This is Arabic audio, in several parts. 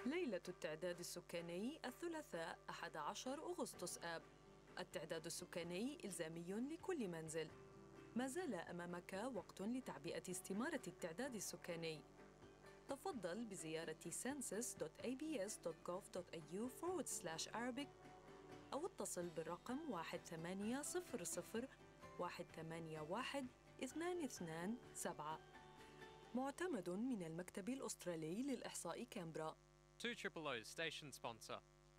ليلة التعداد السكاني الثلاثاء 11 أغسطس آب. التعداد السكاني إلزامي لكل منزل. ما زال أمامك وقت لتعبئة استمارة التعداد السكاني. تفضل بزيارة census.abs.gov.au/Arabic أو اتصل بالرقم 1-800-181-227. معتمد من المكتب الأسترالي للإحصاء كامبرا. 200 station sponsor.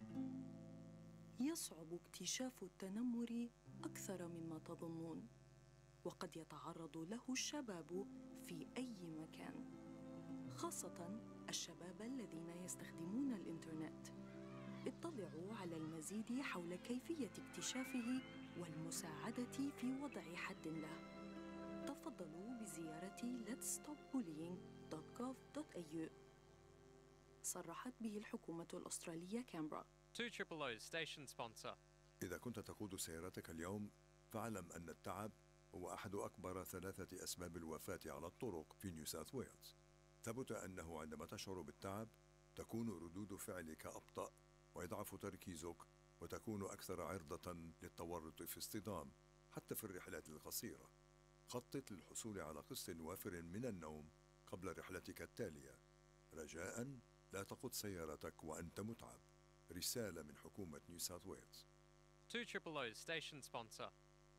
يصعب اكتشاف التنمر أكثر مما تظنون، وقد يتعرض له الشباب في أي مكان، خاصة الشباب الذين يستخدمون الإنترنت. اطلعوا على المزيد حول كيفية اكتشافه والمساعدة في وضع حد له. تفضلوا بزيارة letsstopbullying.gov.au. صرحت به الحكومة الأسترالية كامبرا. 200 station sponsor. إذا كنت تقود سيارتك اليوم فاعلم أن التعب هو أحد أكبر 3 أسباب الوفاة على الطرق في نيو ساوث ويلز. ثبت أنه عندما تشعر بالتعب تكون ردود فعلك أبطأ ويضعف تركيزك وتكون أكثر عرضة للتورط في اصطدام حتى في الرحلات القصيرة. خطط للحصول على قسط وافر من النوم قبل رحلتك التالية. رجاءً لا تقود سيارتك وأنت متعب. رسالة من حكومة نيو ساوث ويلز. 200 station sponsor.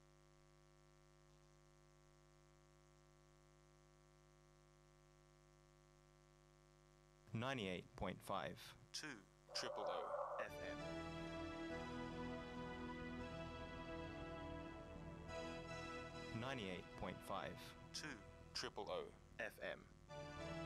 .5 200 FM. 98.5 200 FM.